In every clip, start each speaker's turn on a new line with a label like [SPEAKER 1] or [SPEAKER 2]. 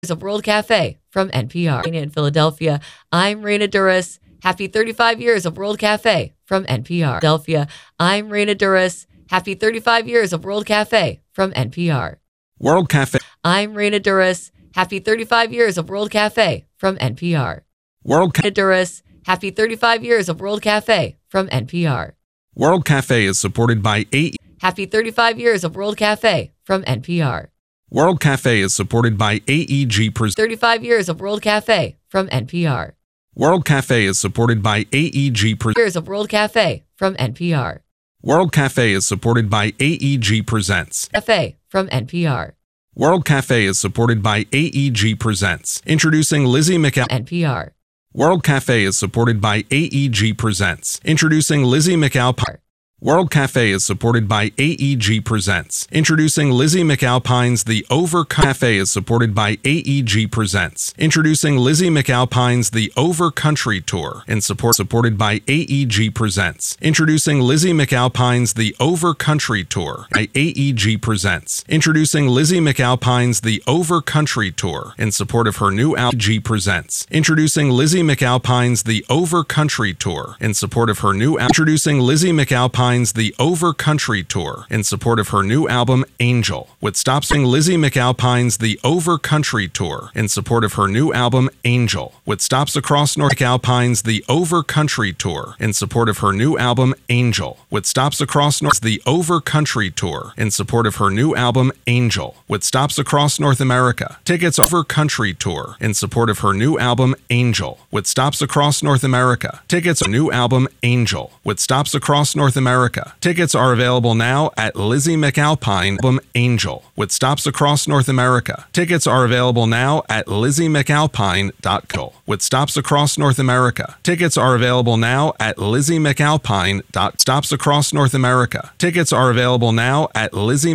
[SPEAKER 1] of World Cafe from NPR. In Philadelphia, I'm Raina Duras. Happy 35 years of World Cafe from NPR. Philadelphia, I'm Raina Duras. Happy 35 years of World Cafe from NPR.
[SPEAKER 2] World Cafe.
[SPEAKER 1] I'm Raina Duras. Happy 35 years of World Cafe from NPR.
[SPEAKER 2] World Cafe.
[SPEAKER 1] Duras. Happy 35 years of World Cafe from NPR.
[SPEAKER 2] World Cafe is supported by AE.
[SPEAKER 1] Happy 35 years of World Cafe from NPR.
[SPEAKER 2] World Cafe is supported by AEG.
[SPEAKER 1] 35 years of World Cafe from NPR.
[SPEAKER 2] World Cafe is supported by AEG.
[SPEAKER 1] Years of World Cafe from NPR.
[SPEAKER 2] World Cafe is supported by AEG Presents.
[SPEAKER 1] Cafe from NPR.
[SPEAKER 2] World Cafe is supported by AEG Presents. Introducing Lizzie McAlpine.
[SPEAKER 1] NPR.
[SPEAKER 2] World Cafe is supported by AEG Presents. Introducing Lizzie McAlpine. World Cafe is supported by AEG Presents. Introducing Lizzie McAlpine's The Cafe is supported by AEG Presents. Introducing Lizzie McAlpine's The Over Country Tour and supported by AEG Presents. Introducing Lizzie McAlpine's The Over Country Tour by AEG Presents. Introducing Lizzie McAlpine's The Over Country Tour in support of her new album AEG Presents. Introducing Lizzie McAlpine's The Over Country Tour in support of her new album. Introducing Lizzie McAlpine's The Over Country Tour in support of her new album Angel, with stopping Lizzie McAlpine's The Over Country Tour in support of her new album Angel, with stops across North McAlpine's The Over Country Tour in support of her new album Angel, with stops across North The Over Country Tour in support of her new album Angel, with stops across North America. Tickets Over Country Tour in support of her new album Angel, with stops across North America. Tickets new album Angel, with stops across North America. Tickets are available now at Lizzie McAlpine album Angel, with stops across North America. Tickets are available now at LizzieMcAlpine.com, with stops across North America. Tickets are available now at LizzieMcAlpine. Stops across North America. Tickets are available now at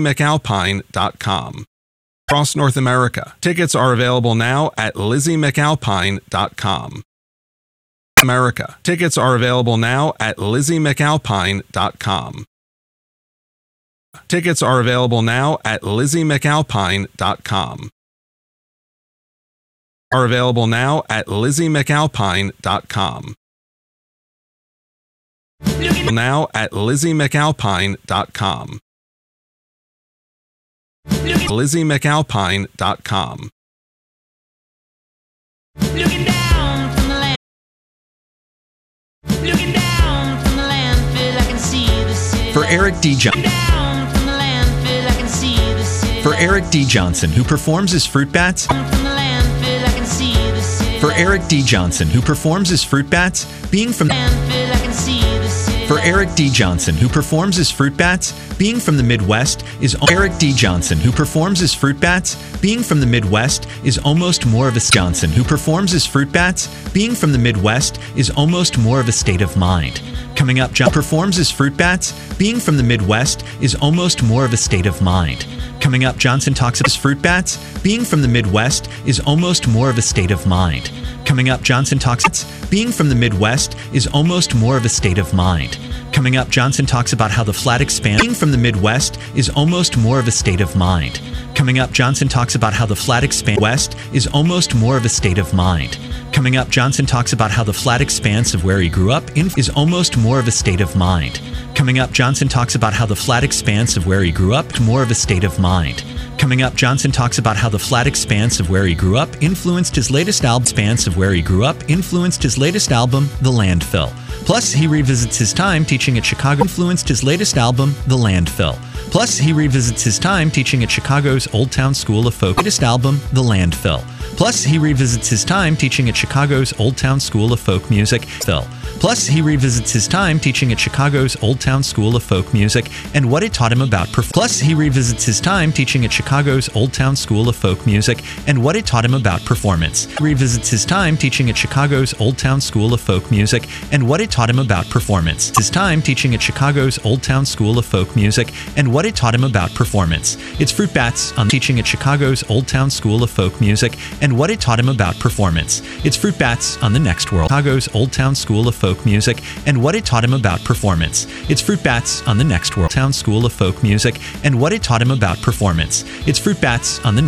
[SPEAKER 2] LizzieMcAlpine.com. Across North America. Tickets are available now at LizzieMcAlpine.com. America. Tickets are available now at LizzieMcAlpine.com. Tickets are available now at LizzieMcAlpine.com. Are available now at LizzieMcAlpine.com. Now at LizzieMcAlpine.com. LizzieMcAlpine.com.
[SPEAKER 3] Looking down from the land. Looking down from the landfill, I can see the city.
[SPEAKER 4] For Eric D.
[SPEAKER 3] Looking down from the landfill, I can see the city.
[SPEAKER 4] For Eric D. Johnson, who performs as Fruit Bats.
[SPEAKER 3] From the landfill, I can see the city.
[SPEAKER 4] For Eric D. Johnson, who performs as Fruit Bats, being from
[SPEAKER 3] Landfill, I can see the city.
[SPEAKER 4] For Eric D. Johnson, who performs as Fruit Bats, being from the Midwest is Eric D. Johnson, who performs as Fruit Bats, being from the Midwest is almost more of a Johnson, who performs as Fruit Bats, being from the Midwest is almost more of a state of mind. Coming up, John performs as Fruit Bats, being from the Midwest is almost more of a state of mind. Coming up, Johnson talks about Fruit Bats, being from the Midwest is almost more of a state of mind. Coming up, Johnson talks being from the Midwest is almost more of a state of mind. Coming up, Johnson talks about how the flat expands. Being from the Midwest is almost more of a state of mind. Coming up, Johnson talks about how the flat expanse west is almost more of a state of mind. Coming up, Johnson talks about how the flat expanse of where he grew up in is almost more of a state of mind. Coming up, Johnson talks about how the flat expanse of where he grew up is more of a state of mind. Coming up, Johnson talks about how the flat expanse of where he grew up influenced his latest album. Expanse of where he grew up influenced his latest album, The Landfill. Plus, he revisits his time teaching at Chicago. Influenced his latest album, The Landfill. Plus, he revisits his time teaching at Chicago's Old Town School of Folk. Latest album, The Landfill. Plus, he revisits his time teaching at Chicago's Old Town School of Folk Music. Plus, he revisits his time teaching at Chicago's Old Town School of Folk Music and what it taught him about Plus, he revisits his time teaching at Chicago's Old Town School of Folk Music and what it taught him about performance. He revisits his time teaching at Chicago's Old Town School of Folk Music and what it taught him about performance. His time teaching at Chicago's Old Town School of Folk Music and what it taught him about performance. It's Fruit Bats on teaching at Chicago's Old Town School of Folk Music and what it taught him about performance. It's Fruit Bats on the Next World. Chicago's Old Town School of Folk Music and what it taught him about performance. It's Fruit Bats on the Next World. Town School of Folk Music and what it taught him about performance. It's Fruit Bats on the